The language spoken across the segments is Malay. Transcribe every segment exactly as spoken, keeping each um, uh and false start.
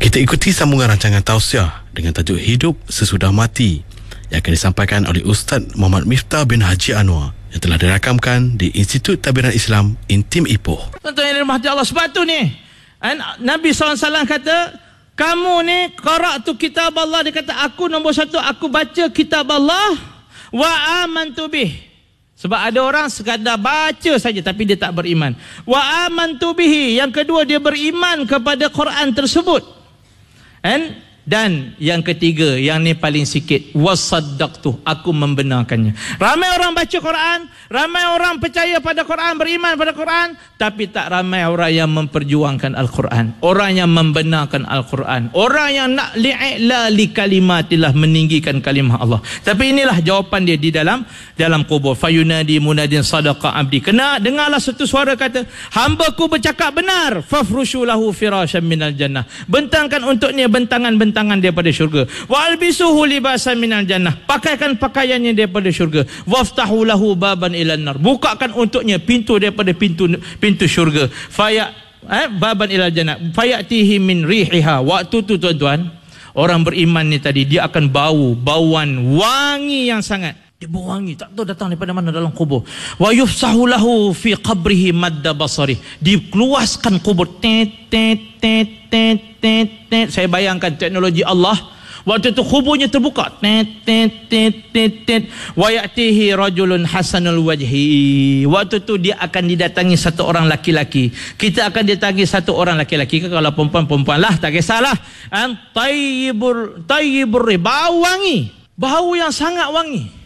Kita ikuti sambungan rancangan tausiah dengan tajuk Hidup Sesudah Mati yang akan disampaikan oleh Ustaz Muhammad Miftah bin Haji Anwar yang telah dirakamkan di Institut Tabiran Islam Intim Ipoh. Tuan-tuan yang dirahmati Allah, sebab tu ni Nabi sallallahu alaihi wasallam kata, kamu ni qara'tu kitab Allah, dia kata aku nombor satu, aku baca kitab Allah wa amantu bih. Sebab ada orang sekadar baca saja tapi dia tak beriman. Wa amantu bihi, yang kedua dia beriman kepada Quran tersebut. And, dan yang ketiga, yang ni paling sikit, wasaddaqtu, aku membenarkannya. Ramai orang baca Quran, ramai orang percaya pada Quran, beriman pada Quran, tapi tak ramai orang yang memperjuangkan Al-Quran, orang yang membenarkan Al-Quran, orang yang nak li'ila li kalimatillah, meninggikan kalimah Allah. Tapi inilah jawapan dia di dalam dalam kubur. Fayunadi munadin sadaqa abdi. Kena dengarlah satu suara kata, hamba-ku bercakap benar, fafrushu lahu firasyan minal jannah. Bentangkan untuknya bentangan-bentangan daripada syurga. Wa albisuhu libasan minal jannah. Pakaikan pakaiannya daripada syurga. Waftahu lahu baban ilan nar. Bukakan untuknya pintu daripada pintu pintu syurga. Faya eh, baban ilal jannah. Fayatihi min rihiha. Waktu tu tuan-tuan, orang beriman ni tadi, dia akan bau bauan wangi yang sangat. Dia bau wangi, tak tahu datang daripada mana dalam kubur. Wa yufsahu lahu fi qabrihi madda basari. Dikeluaskan kubur. Tet tet tet tet tet tet. Saya bayangkan teknologi Allah. Waktu tu kuburnya terbuka. Tet tet tet tet tet. Wa ya'tihi rajulun hasanul wajhi. Waktu tu dia akan didatangi satu orang laki-laki. Kita akan didatangi satu orang laki-laki. Kalau perempuan-perempuan lah, tak kisahlah. An tayyibur tayyibur bau wangi. Bau yang sangat wangi.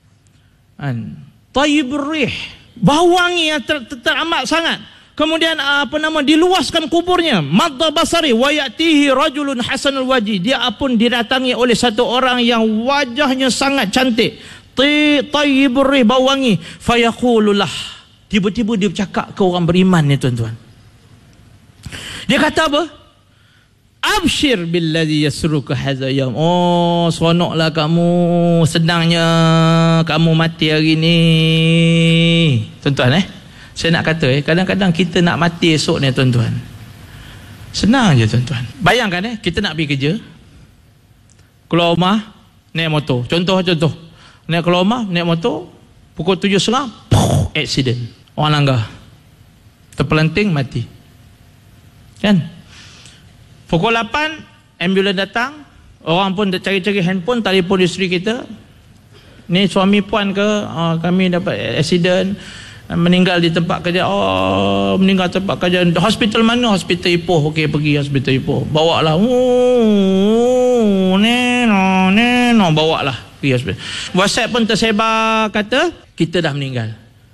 Tayyibur rih, bau wangi yang ter, ter, teramat sangat. Kemudian apa nama, diluaskan kuburnya, madda basari wa ya'tihi rajulun hasanul wajhi. Dia pun didatangi oleh satu orang yang wajahnya sangat cantik. Tayyibur rih, bau wangi. Fayaqululah, tiba-tiba dia bercakap ke orang beriman ni tuan-tuan. Dia kata apa? Abshir billadhi yasruka hadha yawm. Oh, seronoklah kamu, senangnya kamu mati hari ni. Tuan-tuan eh, saya nak kata eh, kadang-kadang kita nak mati esok ni tuan-tuan, senang je tuan-tuan. Bayangkan eh, kita nak pergi kerja, keluar rumah naik motor. Contoh-contoh, naik keluar rumah naik motor, pukul tujuh setengah, accident, orang langgar, terpelanting, mati. Kan? Pukul lapan, ambulans datang. Orang pun cari-cari handphone, telefon isteri kita. Ni suami puan ke? Oh, kami dapat accident, meninggal di tempat kerja. Oh, meninggal tempat kerja. Hospital mana? Hospital Ipoh. Okey, pergi hospital Ipoh. Bawa lah. Oh, neno, neno. Bawa lah pergi hospital. WhatsApp pun tersebar kata, kita dah meninggal.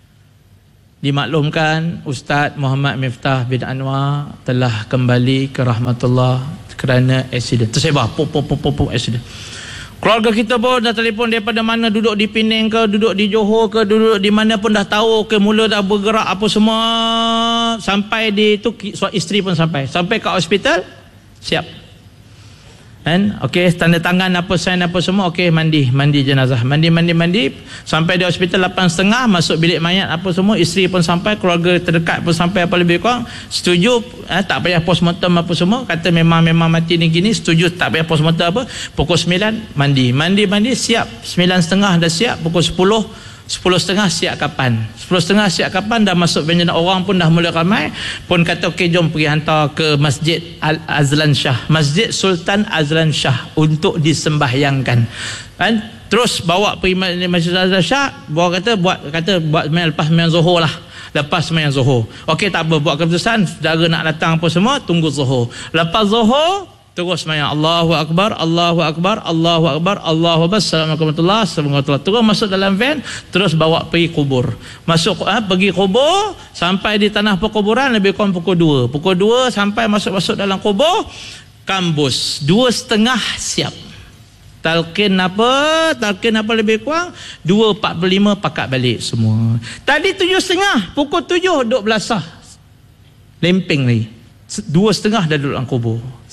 Dimaklumkan Ustaz Muhammad Miftah bin Anwar telah kembali ke rahmatullah kerana accident. Tersebar pop pop pop pop accident. Keluarga kita pun dah telefon daripada mana, duduk di Penang ke, duduk di Johor ke, duduk di mana pun dah tahu ke, mula dah bergerak apa semua. Sampai di tu, isteri pun sampai. Sampai ke hospital, siap. Kan? Okey, tanda tangan apa, sign apa semua. Okey, mandi, mandi jenazah. Mandi, mandi, mandi. Sampai di hospital lapan setengah, masuk bilik mayat apa semua. Isteri pun sampai, keluarga terdekat pun sampai apa lebih kurang. Setuju, eh, tak payah postmortem apa semua. Kata memang memang mati ni gini. Setuju, tak payah postmortem apa. Pukul sembilan, mandi. Mandi, mandi, siap. Sembilan setengah dah siap. Pukul sepuluh, sepuluh setengah siap kapan? Sepuluh setengah siap kapan? Dah masuk benjana, orang pun dah mula ramai. Pun kata okey, jom pergi hantar ke Masjid Al-Azlan Shah, Masjid Sultan Azlan Shah, untuk disembahyangkan. Kan? Terus bawa pergi Masjid Azlan Shah. Bawa kata buat kata buat main, lepas main Zuhur lah. Lepas main Zuhur. Okey, tak apa, buat keputusan, saudara nak datang apa semua, tunggu Zuhur. Lepas Zuhur terus main Allahu Akbar, Allahu Akbar, Allahu Akbar, Allahu Akbar, Assalamualaikum warahmatullahi wabarakatuh. Terus masuk dalam van, terus bawa pergi kubur. Masuk eh, pergi kubur, sampai di tanah perkuburan lebih kurang pukul dua. Pukul dua sampai masuk-masuk dalam kubur, kambus. Dua setengah siap. Talqin apa? Talqin apa lebih kurang? Dua empat puluh lima pakat balik semua. Tadi tujuh setengah, pukul tujuh duduk belasah. Lempeng lagi. Dua setengah dah duduk dalam kubur.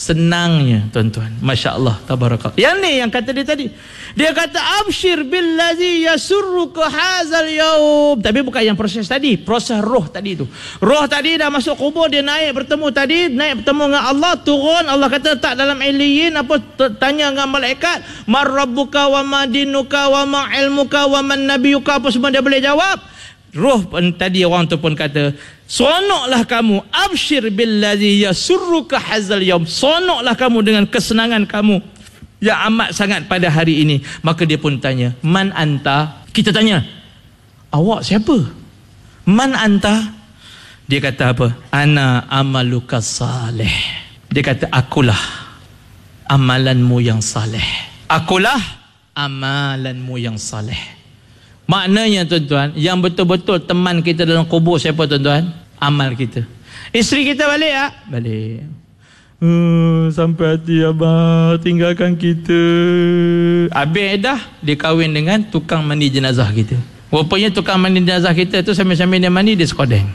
senangnya tuan-tuan. Masya Allah, tabarakallah. Yang ni yang kata dia tadi, dia kata abshir billazi yasurruka hazal yaum. Tapi bukan yang proses tadi, proses roh tadi tu. Roh tadi dah masuk kubur, dia naik bertemu tadi, naik bertemu dengan Allah, turun. Allah kata tak dalam iliyin, apa tanya dengan malaikat, mar rabbuka wa ma dinuka wa ma ilmuka wa man nabiyuka, apa semua dia boleh jawab. Roh pun tadi orang tu pun kata, sonoklah kamu, abshir billazi yasurruka hazal yaum, sonoklah kamu dengan kesenangan kamu yang amat sangat pada hari ini. Maka dia pun tanya, man anta? Kita tanya, awak siapa? Man anta? Dia kata apa? Ana amaluka salih. Dia kata, akulah amalanmu yang saleh. Akulah amalanmu yang saleh. Maknanya tuan-tuan, yang betul-betul teman kita dalam kubur siapa tuan-tuan? Amal kita. Isteri kita balik tak? Balik. Uh, sampai hati abang, tinggalkan kita. Habis dah, dia kahwin dengan tukang mandi jenazah kita. Rupanya tukang mandi jenazah kita tu sambil-sambil dia mandi, dia sekodeng.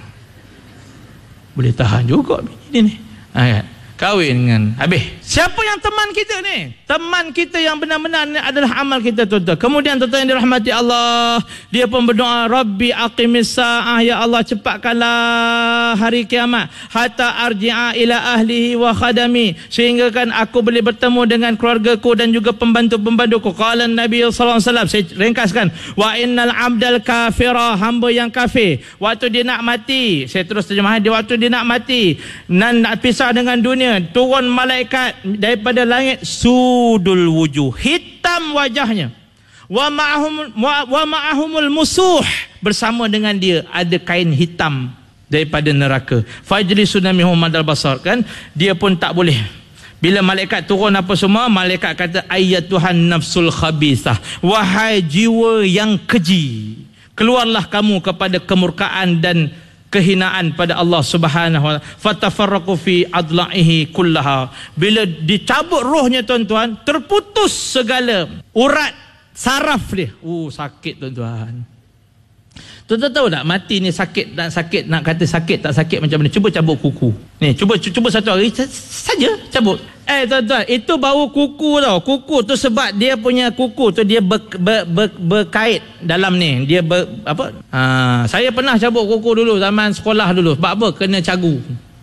Boleh tahan juga bini ni. Ha, kan? Kahwin dengan habis. Siapa yang teman kita ni? Teman kita yang benar-benar ni adalah amal kita tuan-tuan. Kemudian tuan-tuan yang dirahmati Allah, dia pun berdoa, Rabbi aqimis sa'ah, ya Allah cepatkanlah hari kiamat, hatta arji'a ila ahlihi wa khadami, sehingga kan aku boleh bertemu dengan keluargaku dan juga pembantu-pembantuku. Qala Nabi sallallahu alaihi wasallam, saya ringkaskan, wa innal abdal kafira, hamba yang kafir, waktu dia nak mati, saya terus terjemah, dia waktu dia nak mati dan nak pisah dengan dunia, turun malaikat daripada langit, sudul wujuh, hitam wajahnya, wa ma'ahum wa ma'ahumul musuh, bersama dengan dia ada kain hitam daripada neraka. Fajlisuna minhum madal basar, kan dia pun tak boleh. Bila malaikat turun apa semua, malaikat kata, ayyatuhan nafsul khabithah, wahai jiwa yang keji, keluarlah kamu kepada kemurkaan dan kehinaan pada Allah Subhanahu wa taala. Fatafarraqu fi adla'ihi kullaha. Bila dicabut rohnya tuan-tuan, terputus segala urat saraf dia. Oh, sakit tuan-tuan. Tuan-tuan tahu tak mati ni sakit tak sakit, nak kata sakit tak sakit macam mana? Cuba cabut kuku. Ni, cuba cuba satu hari saja cabut. Eh tuan-tuan, itu baru kuku tau. Kuku tu sebab dia punya kuku tu dia ber, ber, ber, berkait dalam ni. Dia ber, apa? Ha, saya pernah cabut kuku dulu zaman sekolah dulu. Sebab apa? Kena cagu.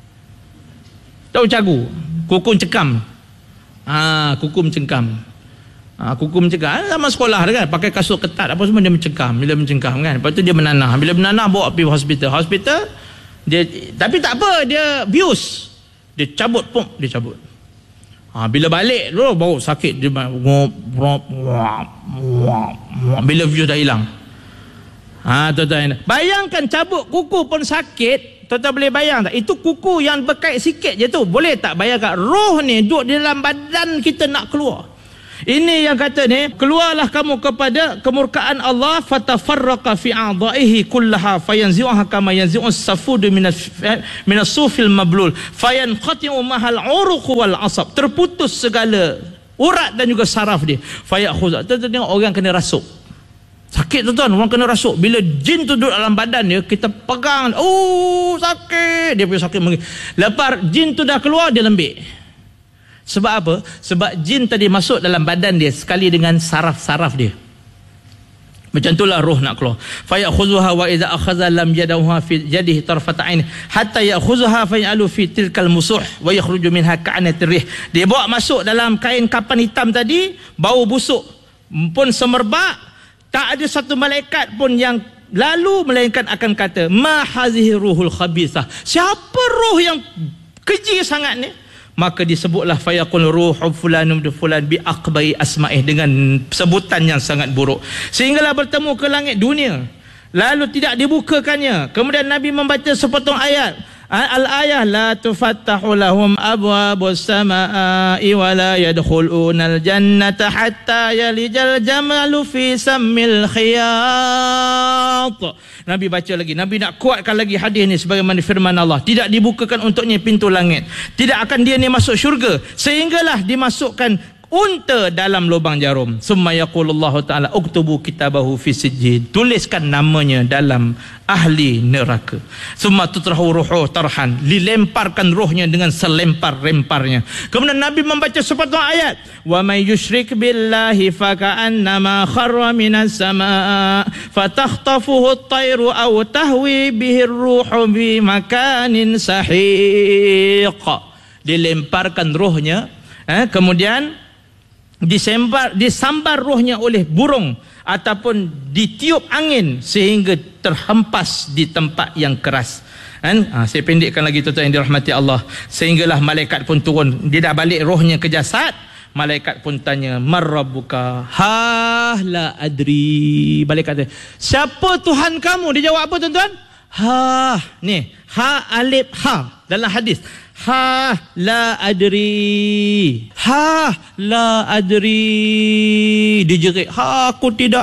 Tahu cagu? Kuku cekam. Ha, kuku mencengkam. Ha, kuku mencengkam. Zaman sekolah kan, pakai kasut ketat apa semua dia mencengkam. Bila mencengkam kan, lepas tu dia menanah. Bila menanah bawa pergi hospital. Hospital dia, tapi tak apa, dia bius. Dia cabut pum, dia cabut. Ha, bila balik dulu baru sakit dia, bila view dah hilang. Ha, tuan-tuan, bayangkan cabut kuku pun sakit. Tuan-tuan boleh bayang tak? Itu kuku yang berkait sikit je tu. Boleh tak bayangkan roh ni duduk di dalam badan kita nak keluar. Ini yang kata ni, keluarlah kamu kepada kemurkaan Allah, fatafarraqa fi a'dha'ihi kullaha fayanzi'uha kama yanzi'u as-safudu minas minas sufil mablul fayanqati'u mahal 'uruq wal 'asab. Terputus segala urat dan juga saraf dia. Fayakhuz. Tuan-tuan tengok orang kena rasuk. Sakit tuan-tuan, orang kena rasuk. Bila jin tu duduk dalam badan dia, kita pegang, oh sakit, dia punya sakit. Lepas jin tu dah keluar, dia lembik. Sebab apa? Sebab jin tadi masuk dalam badan dia sekali dengan saraf-saraf dia. Macam itulah roh nak keluar. Fa ya'khuzuha wa idza akhadha lam yadahu fi yadihi tarfat ain hatta ya'khuzuha fa ya'alu fi tilkal musuh wa yakhruju minha ka'anatir rih. Dia bawa masuk dalam kain kapan hitam tadi, bau busuk pun semerbak, tak ada satu malaikat pun yang lalu melainkan akan kata, ma hazihi ruhul khabithah. Siapa roh yang keji sangat ni? Maka disebutlah fayaqul ruhu fulanum bi fulan bi aqbai asma'ih, dengan sebutan yang sangat buruk, sehinggalah bertemu ke langit dunia lalu tidak dibukakannya. Kemudian Nabi membaca sepotong ayat, al-ayah la tufattahu lahum abwabus samaa'i wa la yadkhulunal jannata hatta yalijal jamalu fi sammil khiyat. Nabi baca lagi, Nabi nak kuatkan lagi hadis ni sebagaimana firman Allah, tidak dibukakan untuknya pintu langit, tidak akan dia ni masuk syurga sehinggalah dimasukkan unta dalam lubang jarum. Summa yaqulullahu ta'ala uktubu kitabahu fi sijjin, tuliskan namanya dalam ahli neraka. Summa tutrahu ruhu tarhan, dilemparkan rohnya dengan selempar-lemparnya. Kemudian Nabi membaca sepatah ayat, wa may yusyrik billahi faka'annama kharra minas sama' fatakhtafuhu at-tayru aw tahwi bihi ar-ruhu bi makanin sahiq. Dilemparkan rohnya, eh, kemudian disembar, disambar rohnya oleh burung ataupun ditiup angin sehingga terhempas di tempat yang keras. Kan? Ha, saya pendekkan lagi tuan-tuan yang dirahmati Allah. Sehinggalah malaikat pun turun. Dia dah balik rohnya ke jasad. Malaikat pun tanya, marrabbuka? Ha la adri. Malaikat tanya, siapa Tuhan kamu? Dia jawab apa tuan-tuan? Ha, ni ha alif ha dalam hadis. Ha la adri. Ha la adri. Dijerit, ha aku tidak